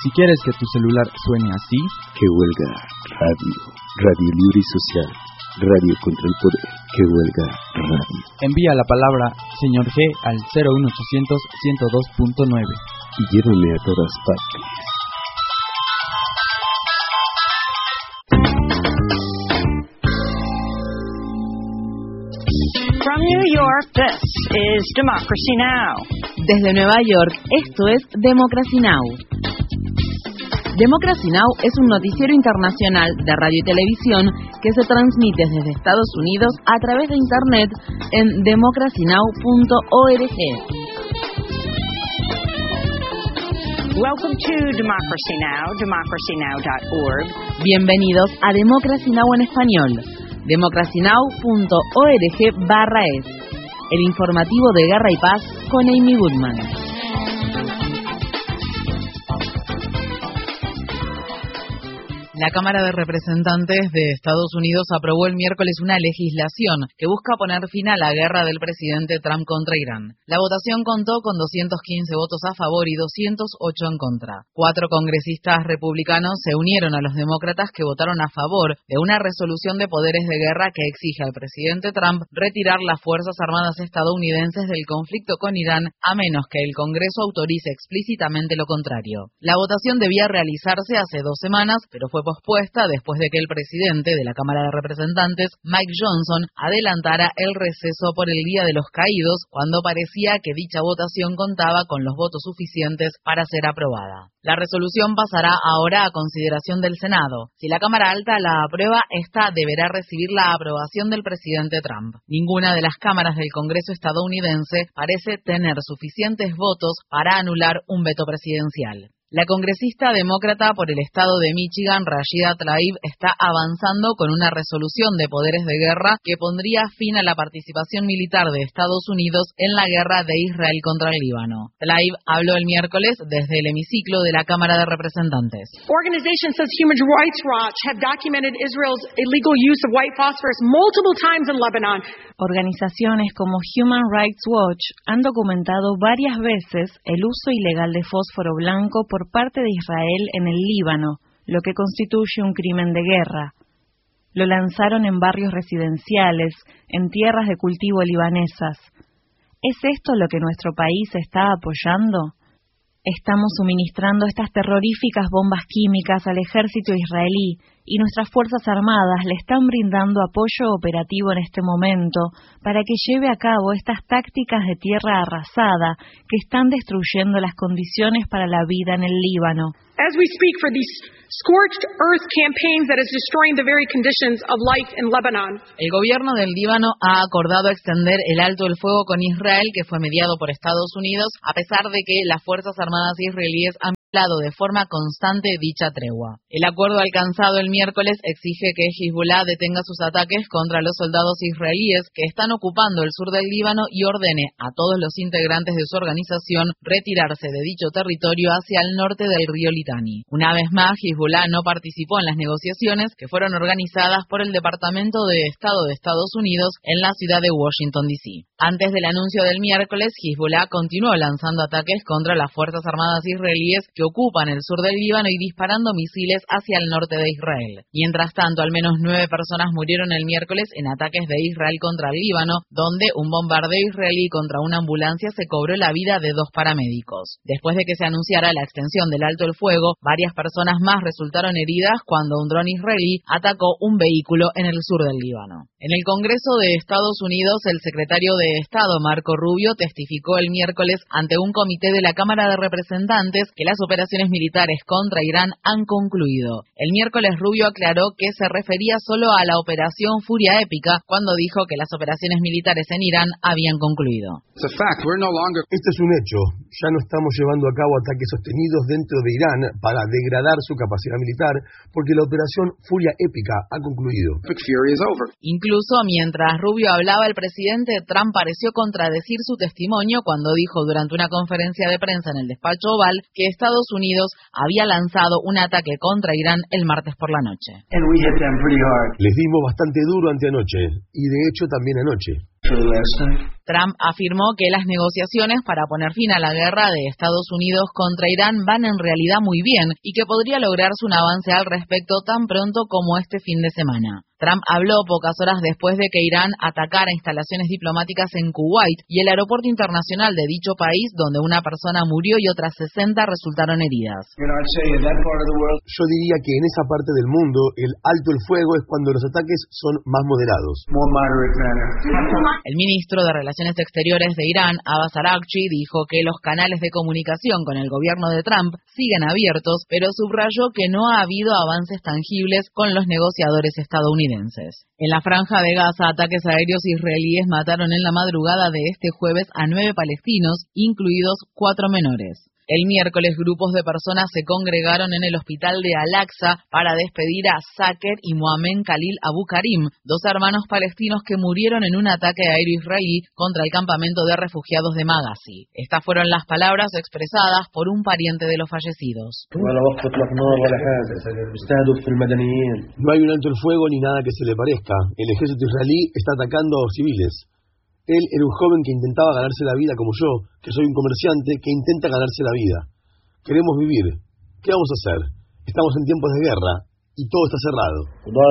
Si quieres que tu celular suene así, que huelga radio, Radio Libre y Social, radio contra el poder, que huelga radio. Envía la palabra Señor G al 01800 102.9 y llévame a todas partes. From New York, this is Democracy Now! Desde Nueva York, esto es Democracy Now! Democracy Now! Es un noticiero internacional de radio y televisión que se transmite desde Estados Unidos a través de Internet en democracynow.org. Welcome to Democracy Now!, democracynow.org. Bienvenidos a Democracy Now! En español. democracynow.org/es, el informativo de Guerra y Paz con Amy Goodman. La Cámara de Representantes de Estados Unidos aprobó el miércoles una legislación que busca poner fin a la guerra del presidente Trump contra Irán. La votación contó con 215 votos a favor y 208 en contra. 4 congresistas republicanos se unieron a los demócratas que votaron a favor de una resolución de poderes de guerra que exige al presidente Trump retirar las Fuerzas Armadas estadounidenses del conflicto con Irán a menos que el Congreso autorice explícitamente lo contrario. La votación debía realizarse hace 2 semanas, pero fue pospuesta después de que el presidente de la Cámara de Representantes, Mike Johnson, adelantara el receso por el Día de los Caídos, cuando parecía que dicha votación contaba con los votos suficientes para ser aprobada. La resolución pasará ahora a consideración del Senado. Si la Cámara Alta la aprueba, esta deberá recibir la aprobación del presidente Trump. Ninguna de las cámaras del Congreso estadounidense parece tener suficientes votos para anular un veto presidencial. La congresista demócrata por el estado de Michigan, Rashida Tlaib, está avanzando con una resolución de poderes de guerra que pondría fin a la participación militar de Estados Unidos en la guerra de Israel contra el Líbano. Tlaib habló el miércoles desde el hemiciclo de la Cámara de Representantes. Organizations such as Human Rights Watch have documented Israel's illegal use of white phosphorus multiple times in Lebanon. Organizaciones como Human Rights Watch han documentado varias veces el uso ilegal de fósforo blanco por parte de Israel en el Líbano, lo que constituye un crimen de guerra. Lo lanzaron en barrios residenciales, en tierras de cultivo libanesas. ¿Es esto lo que nuestro país está apoyando? Estamos suministrando estas terroríficas bombas químicas al ejército israelí y nuestras Fuerzas Armadas le están brindando apoyo operativo en este momento para que lleve a cabo estas tácticas de tierra arrasada que están destruyendo las condiciones para la vida en el Líbano. As we speak, for these scorched earth campaigns that is destroying the very conditions of life in Lebanon. El gobierno del Líbano ha acordado extender el alto el fuego con Israel, que fue mediado por Estados Unidos, a pesar de que las Fuerzas Armadas israelíes han violado de forma constante dicha tregua. El acuerdo alcanzado el miércoles exige que Hezbollah detenga sus ataques contra los soldados israelíes que están ocupando el sur del Líbano y ordene a todos los integrantes de su organización retirarse de dicho territorio hacia el norte del río Litani. Una vez más, Hezbollah no participó en las negociaciones que fueron organizadas por el Departamento de Estado de Estados Unidos en la ciudad de Washington, D.C. Antes del anuncio del miércoles, Hezbollah continuó lanzando ataques contra las Fuerzas Armadas israelíes que ocupan el sur del Líbano y disparando misiles hacia el norte de Israel. Mientras tanto, al menos 9 personas murieron el miércoles en ataques de Israel contra el Líbano, donde un bombardeo israelí contra una ambulancia se cobró la vida de 2 paramédicos. Después de que se anunciara la extensión del alto el fuego, varias personas más resultaron heridas cuando un dron israelí atacó un vehículo en el sur del Líbano. En el Congreso de Estados Unidos, el secretario de Estado, Marco Rubio, testificó el miércoles ante un comité de la Cámara de Representantes que las operaciones militares contra Irán han concluido. El miércoles Rubio aclaró que se refería solo a la operación Furia Épica cuando dijo que las operaciones militares en Irán habían concluido. Este es un hecho. Ya no estamos llevando a cabo ataques sostenidos dentro de Irán para degradar su capacidad militar porque la operación Furia Épica ha concluido. Incluso mientras Rubio hablaba, el presidente Trump pareció contradecir su testimonio cuando dijo durante una conferencia de prensa en el despacho Oval que Estados Unidos había lanzado un ataque contra Irán el martes por la noche. Les dimos bastante duro anteanoche y de hecho también anoche. Trump afirmó que las negociaciones para poner fin a la guerra de Estados Unidos contra Irán van en realidad muy bien y que podría lograrse un avance al respecto tan pronto como este fin de semana. Trump habló pocas horas después de que Irán atacara instalaciones diplomáticas en Kuwait y el aeropuerto internacional de dicho país, donde una persona murió y otras 60 resultaron heridas. Yo diría que en esa parte del mundo el alto el fuego es cuando los ataques son más moderados. El ministro de Relaciones Exteriores de Irán, Abbas Araghchi, dijo que los canales de comunicación con el gobierno de Trump siguen abiertos, pero subrayó que no ha habido avances tangibles con los negociadores estadounidenses. En la franja de Gaza, ataques aéreos israelíes mataron en la madrugada de este jueves a 9 palestinos, incluidos 4 menores. El miércoles, grupos de personas se congregaron en el hospital de Al-Aqsa para despedir a Saker y Mohamed Khalil Abu Karim, 2 hermanos palestinos que murieron en un ataque aéreo israelí contra el campamento de refugiados de Maghazi. Estas fueron las palabras expresadas por un pariente de los fallecidos. No hay un alto el fuego ni nada que se le parezca. El ejército israelí está atacando a civiles. Él era un joven que intentaba ganarse la vida como yo, que soy un comerciante que intenta ganarse la vida. Queremos vivir. ¿Qué vamos a hacer? Estamos en tiempos de guerra y todo está cerrado.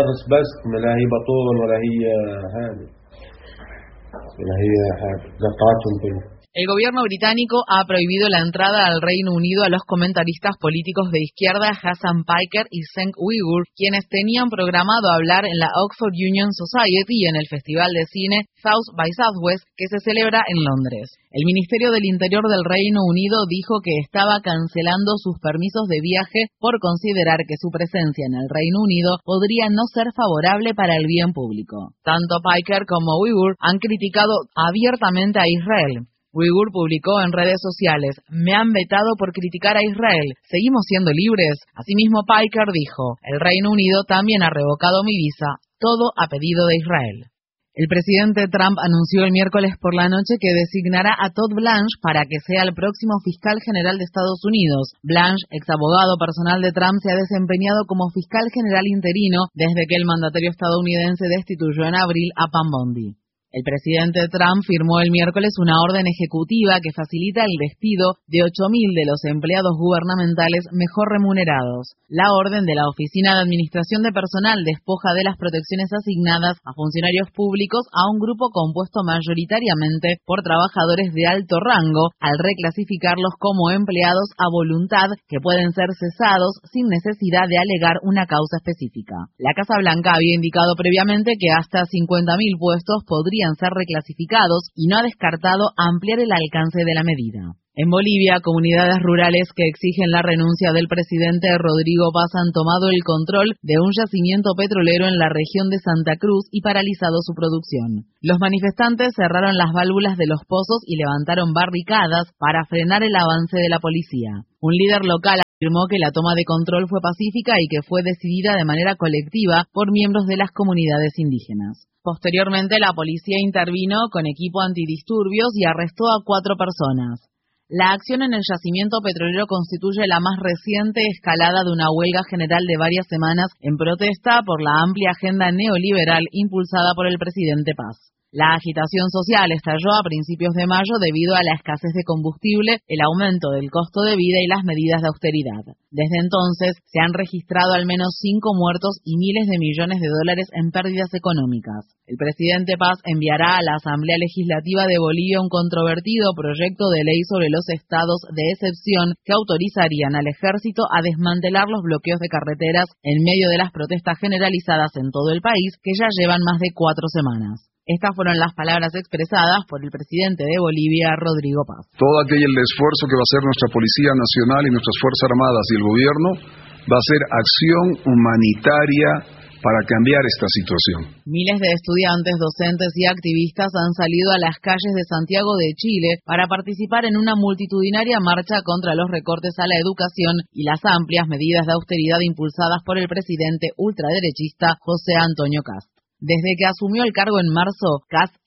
El gobierno británico ha prohibido la entrada al Reino Unido a los comentaristas políticos de izquierda Hassan Piker y Cenk Uygur, quienes tenían programado hablar en la Oxford Union Society en el Festival de Cine South by Southwest que se celebra en Londres. El Ministerio del Interior del Reino Unido dijo que estaba cancelando sus permisos de viaje por considerar que su presencia en el Reino Unido podría no ser favorable para el bien público. Tanto Piker como Uygur han criticado abiertamente a Israel. Uygur publicó en redes sociales: "Me han vetado por criticar a Israel. ¿Seguimos siendo libres?". Asimismo, Piker dijo: "El Reino Unido también ha revocado mi visa, todo a pedido de Israel". El presidente Trump anunció el miércoles por la noche que designará a Todd Blanche para que sea el próximo fiscal general de Estados Unidos. Blanche, ex abogado personal de Trump, se ha desempeñado como fiscal general interino desde que el mandatario estadounidense destituyó en abril a Pam Bondi. El presidente Trump firmó el miércoles una orden ejecutiva que facilita el despido de 8.000 de los empleados gubernamentales mejor remunerados. La orden de la Oficina de Administración de Personal despoja de las protecciones asignadas a funcionarios públicos a un grupo compuesto mayoritariamente por trabajadores de alto rango, al reclasificarlos como empleados a voluntad que pueden ser cesados sin necesidad de alegar una causa específica. La Casa Blanca había indicado previamente que hasta 50.000 puestos podrían ser reclasificados y no ha descartado ampliar el alcance de la medida. En Bolivia, comunidades rurales que exigen la renuncia del presidente Rodrigo Paz han tomado el control de un yacimiento petrolero en la región de Santa Cruz y paralizado su producción. Los manifestantes cerraron las válvulas de los pozos y levantaron barricadas para frenar el avance de la policía. Un líder local afirmó que la toma de control fue pacífica y que fue decidida de manera colectiva por miembros de las comunidades indígenas. Posteriormente, la policía intervino con equipo antidisturbios y arrestó a 4 personas. La acción en el yacimiento petrolero constituye la más reciente escalada de una huelga general de varias semanas en protesta por la amplia agenda neoliberal impulsada por el presidente Paz. La agitación social estalló a principios de mayo debido a la escasez de combustible, el aumento del costo de vida y las medidas de austeridad. Desde entonces, se han registrado al menos 5 muertos y miles de millones de dólares en pérdidas económicas. El presidente Paz enviará a la Asamblea Legislativa de Bolivia un controvertido proyecto de ley sobre los estados de excepción que autorizarían al ejército a desmantelar los bloqueos de carreteras en medio de las protestas generalizadas en todo el país que ya llevan más de 4 semanas. Estas fueron las palabras expresadas por el presidente de Bolivia, Rodrigo Paz. Todo aquel esfuerzo que va a hacer nuestra Policía Nacional y nuestras Fuerzas Armadas y el gobierno va a ser acción humanitaria para cambiar esta situación. Miles de estudiantes, docentes y activistas han salido a las calles de Santiago de Chile para participar en una multitudinaria marcha contra los recortes a la educación y las amplias medidas de austeridad impulsadas por el presidente ultraderechista José Antonio Kast. Desde que asumió el cargo en marzo, Kast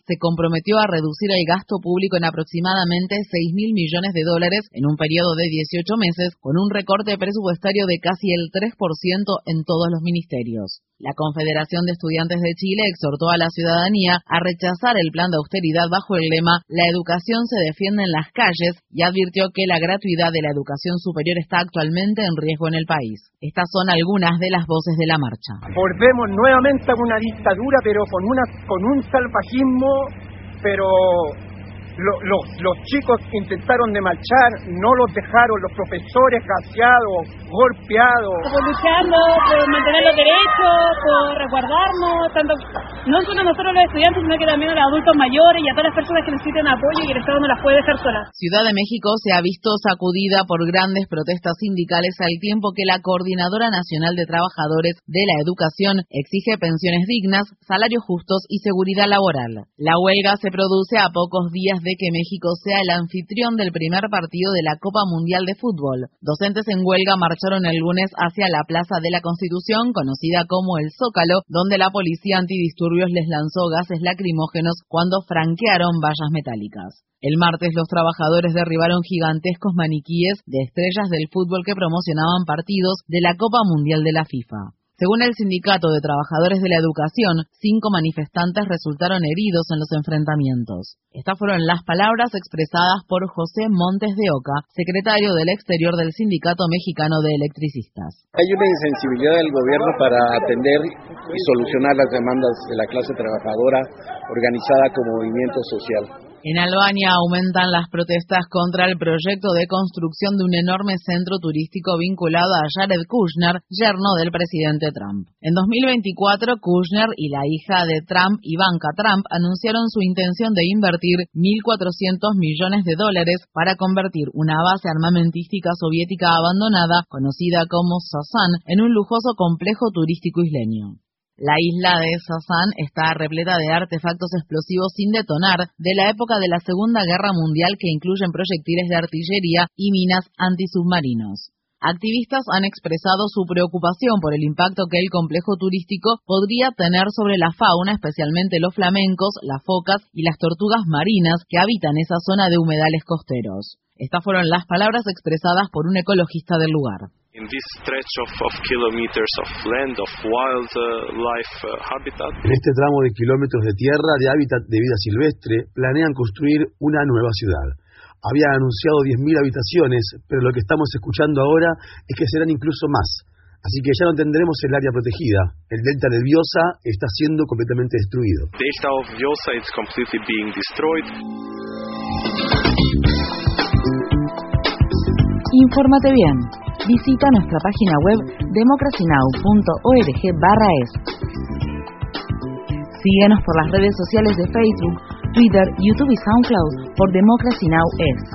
se comprometió a reducir el gasto público en aproximadamente $6.000 millones en un periodo de 18 meses, con un recorte presupuestario de casi el 3% en todos los ministerios. La Confederación de Estudiantes de Chile exhortó a la ciudadanía a rechazar el plan de austeridad bajo el lema «La educación se defiende en las calles» y advirtió que la gratuidad de la educación superior está actualmente en riesgo en el país. Estas son algunas de las voces de la marcha. Volvemos nuevamente a una dictadura, pero con un salvajismo, pero los chicos intentaron de marchar, no los dejaron, los profesores gaseados, golpeados. Por luchando, por mantener los derechos, por resguardarnos, tanto no solo nosotros los estudiantes, sino que también a los adultos mayores y a todas las personas que necesiten apoyo y que el Estado no las puede dejar solas. Ciudad de México se ha visto sacudida por grandes protestas sindicales al tiempo que la Coordinadora Nacional de Trabajadores de la Educación exige pensiones dignas, salarios justos y seguridad laboral. La huelga se produce a pocos días de que México sea el anfitrión del primer partido de la Copa Mundial de Fútbol. Docentes en huelga marcharon el lunes hacia la Plaza de la Constitución, conocida como el Zócalo, donde la policía antidisturbios les lanzó gases lacrimógenos cuando franquearon vallas metálicas. El martes los trabajadores derribaron gigantescos maniquíes de estrellas del fútbol que promocionaban partidos de la Copa Mundial de la FIFA. Según el Sindicato de Trabajadores de la Educación, 5 manifestantes resultaron heridos en los enfrentamientos. Estas fueron las palabras expresadas por José Montes de Oca, secretario del Exterior del Sindicato Mexicano de Electricistas. Hay una insensibilidad del gobierno para atender y solucionar las demandas de la clase trabajadora organizada como movimiento social. En Albania aumentan las protestas contra el proyecto de construcción de un enorme centro turístico vinculado a Jared Kushner, yerno del presidente Trump. En 2024, Kushner y la hija de Trump, Ivanka Trump, anunciaron su intención de invertir $1.400 millones para convertir una base armamentística soviética abandonada, conocida como Sazan, en un lujoso complejo turístico isleño. La isla de Sazan está repleta de artefactos explosivos sin detonar de la época de la Segunda Guerra Mundial que incluyen proyectiles de artillería y minas antisubmarinos. Activistas han expresado su preocupación por el impacto que el complejo turístico podría tener sobre la fauna, especialmente los flamencos, las focas y las tortugas marinas que habitan esa zona de humedales costeros. Estas fueron las palabras expresadas por un ecologista del lugar. In this stretch of kilometers of land, of wildlife habitat. En este tramo de kilómetros de tierra de hábitat de vida silvestre, planean construir una nueva ciudad. Habían anunciado 10.000 habitaciones, pero lo que estamos escuchando ahora es que serán incluso más. Así que ya no tendremos el área protegida. El delta del Vjosa está siendo completamente destruido. Delta of Vjosa is completely being destroyed. Infórmate bien. Visita nuestra página web democracynow.org/es. Síguenos por las redes sociales de Facebook, Twitter, YouTube y SoundCloud por Democracy Now! Es.